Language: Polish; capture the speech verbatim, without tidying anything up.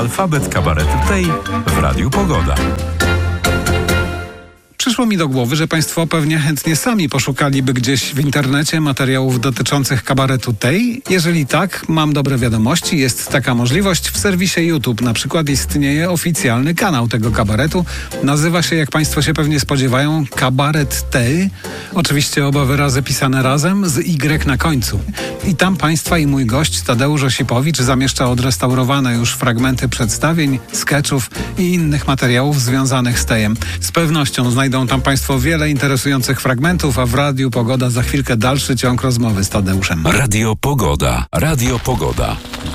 Alfabet kabaretu tej w Radiu Pogoda. Przyszło mi do głowy, że Państwo pewnie chętnie sami poszukaliby gdzieś w internecie materiałów dotyczących kabaretu tej. Jeżeli tak, mam dobre wiadomości. Jest taka możliwość. W serwisie YouTube na przykład istnieje oficjalny kanał tego kabaretu. Nazywa się, jak Państwo się pewnie spodziewają, Kabaret tej. Oczywiście oba wyrazy pisane razem z Y na końcu. I tam Państwa i mój gość Tadeusz Osipowicz zamieszcza odrestaurowane już fragmenty przedstawień, skeczów i innych materiałów związanych z tejem. Z pewnością znajdą Znajdą tam Państwo wiele interesujących fragmentów, a w Radiu Pogoda za chwilkę dalszy ciąg rozmowy z Tadeuszem. Radio Pogoda. Radio Pogoda.